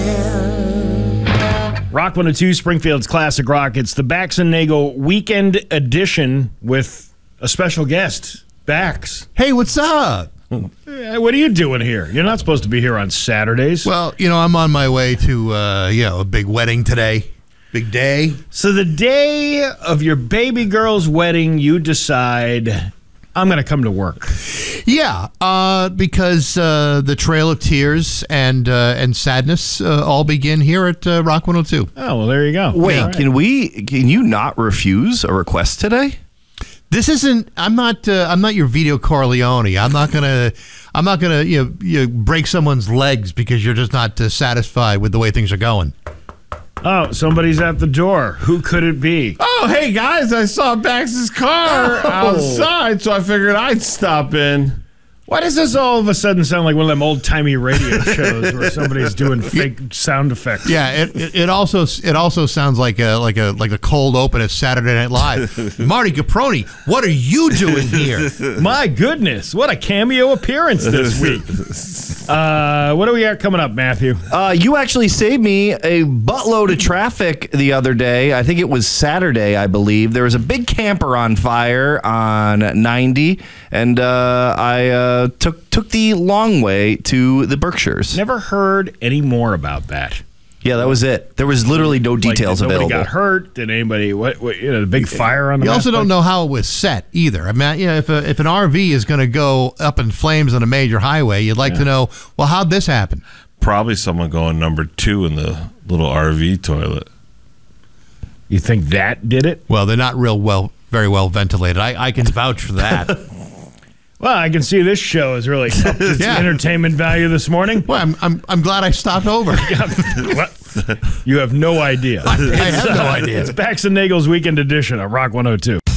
Rock 102, Springfield's Classic Rock. It's the Bax and Nagel Weekend Edition with a special guest, Bax. Hey, what's up? What are you doing here? You're not supposed to be here on Saturdays. Well, I'm on my way to, a big wedding today. Big day. So the day of your baby girl's wedding, you decide, I'm going to come to work. Yeah, because the Trail of Tears and Sadness all begin here at Rock 102. Oh, well, there you go. Wait, All right. can you not refuse a request today? This isn't. I'm not your Vito Corleone. I'm not gonna break someone's legs because you're just not satisfied with the way things are going. Oh, somebody's at the door. Who could it be? Oh, hey, guys, I saw Bax's car outside, so I figured I'd stop in. Why does this all of a sudden sound like one of them old-timey radio shows where somebody's doing fake sound effects? Yeah, it also sounds like a cold open at Saturday Night Live. Marty Caproni, what are you doing here? My goodness, what a cameo appearance this week. What do we got coming up, Matthew? You actually saved me a buttload of traffic the other day. I think it was Saturday, I believe. There was a big camper on fire on 90, and I took the long way to the Berkshires. Never heard any more about that. Yeah, that was it. There was literally no details nobody available. Got hurt? Did anybody? The big fire on the? You also don't know how it was set either. I mean, if an RV is going to go up in flames on a major highway, you'd like to know, well, how'd this happen? Probably someone going number 2 in the little RV toilet. You think that did it? Well, they're not very well ventilated. I can vouch for that. Well, I can see this show is really upped its entertainment value this morning. Well, I'm glad I stopped over. You have no idea. I have no idea. It's Bax and Nagel's Weekend Edition on Rock 102.